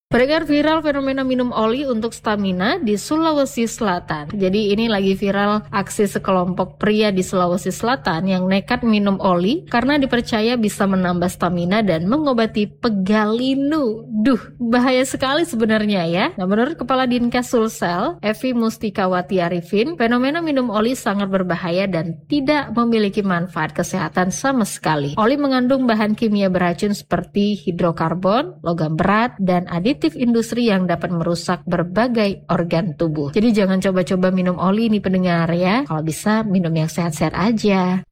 Beredar viral fenomena minum oli untuk stamina di Sulawesi Selatan. Jadi ini lagi viral aksi sekelompok pria di Sulawesi Selatan yang nekat minum oli karena dipercaya bisa menambah stamina dan mengobati pegalinu. Duh, bahaya sekali sebenarnya ya. Nah, menurut Kepala Dinkes Sulsel, Evi Mustikawati Arifin, fenomena minum oli sangat berbahaya dan tidak memiliki manfaat kesehatan sama sekali. Oli mengandung bahan kimia beracun seperti hidrokarbon, logam berat, dan aditif industri yang dapat merusak berbagai organ tubuh. Jadi jangan coba-coba minum oli nih pendengar ya. Kalau bisa minum yang sehat-sehat aja.